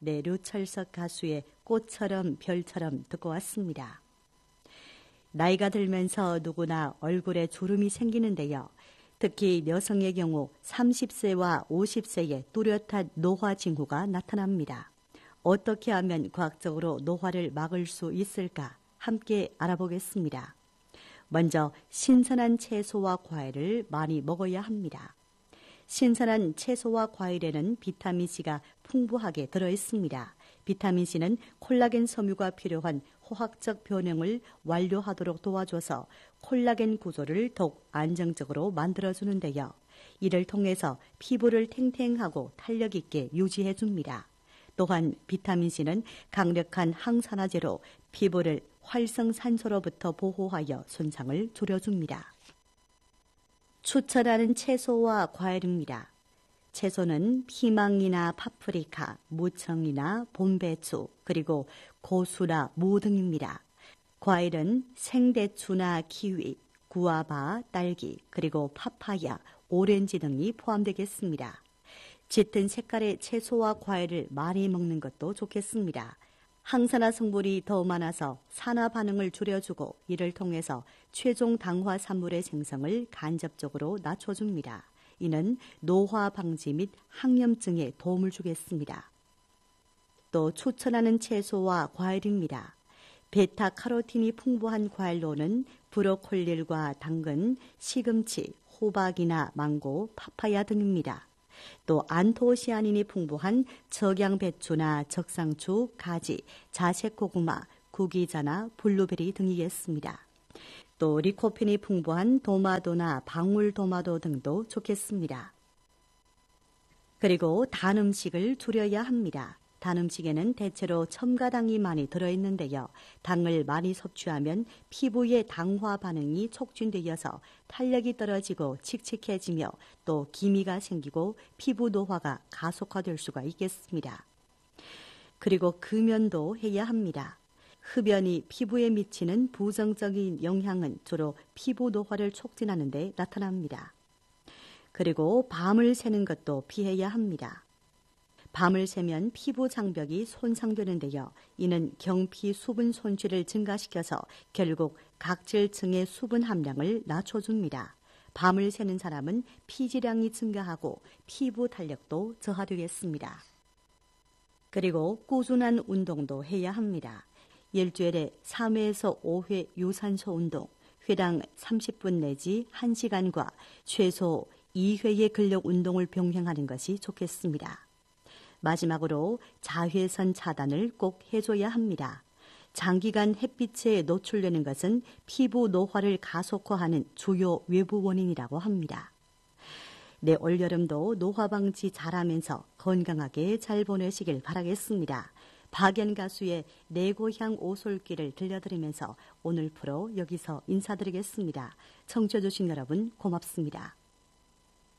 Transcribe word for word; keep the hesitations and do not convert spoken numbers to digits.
네, 류철석 가수의 꽃처럼 별처럼 듣고 왔습니다. 나이가 들면서 누구나 얼굴에 주름이 생기는데요. 특히 여성의 경우 삼십 세와 오십 세에 뚜렷한 노화 징후가 나타납니다. 어떻게 하면 과학적으로 노화를 막을 수 있을까? 함께 알아보겠습니다. 먼저 신선한 채소와 과일을 많이 먹어야 합니다. 신선한 채소와 과일에는 비타민C가 풍부하게 들어있습니다. 비타민C는 콜라겐 섬유가 필요한 화학적 변형을 완료하도록 도와줘서 콜라겐 구조를 더욱 안정적으로 만들어주는데요. 이를 통해서 피부를 탱탱하고 탄력 있게 유지해줍니다. 또한 비타민C는 강력한 항산화제로 피부를 활성산소로부터 보호하여 손상을 줄여줍니다. 추천하는 채소와 과일입니다. 채소는 피망이나 파프리카, 무청이나 봄배추, 그리고 고수나 무 등입니다. 과일은 생대추나 키위, 구아바, 딸기, 그리고 파파야, 오렌지 등이 포함되겠습니다. 짙은 색깔의 채소와 과일을 많이 먹는 것도 좋겠습니다. 항산화 성분이 더 많아서 산화 반응을 줄여주고 이를 통해서 최종 당화 산물의 생성을 간접적으로 낮춰줍니다. 이는 노화 방지 및 항염증에 도움을 주겠습니다. 또 추천하는 채소와 과일입니다. 베타카로틴이 풍부한 과일로는 브로콜리와 당근, 시금치, 호박이나 망고, 파파야 등입니다. 또 안토시아닌이 풍부한 적양배추나 적상추, 가지, 자색고구마, 구기자나 블루베리 등이겠습니다. 또 리코핀이 풍부한 도마도나 방울도마도 등도 좋겠습니다. 그리고 단 음식을 줄여야 합니다. 단 음식에는 대체로 첨가당이 많이 들어있는데요. 당을 많이 섭취하면 피부의 당화 반응이 촉진되어서 탄력이 떨어지고 칙칙해지며 또 기미가 생기고 피부 노화가 가속화될 수가 있겠습니다. 그리고 금연도 해야 합니다. 흡연이 피부에 미치는 부정적인 영향은 주로 피부 노화를 촉진하는 데 나타납니다. 그리고 밤을 새는 것도 피해야 합니다. 밤을 새면 피부 장벽이 손상되는데요. 이는 경피 수분 손실을 증가시켜서 결국 각질층의 수분 함량을 낮춰줍니다. 밤을 새는 사람은 피지량이 증가하고 피부 탄력도 저하되겠습니다. 그리고 꾸준한 운동도 해야 합니다. 일주일에 삼 회에서 오 회 유산소 운동, 회당 삼십 분 내지 한 시간과 최소 이 회의 근력 운동을 병행하는 것이 좋겠습니다. 마지막으로 자외선 차단을 꼭 해줘야 합니다. 장기간 햇빛에 노출되는 것은 피부 노화를 가속화하는 주요 외부 원인이라고 합니다. 네, 올여름도 노화 방지 잘하면서 건강하게 잘 보내시길 바라겠습니다. 박연 가수의 내 고향 오솔길을 들려드리면서 오늘 프로 여기서 인사드리겠습니다. 청취해주신 여러분 고맙습니다.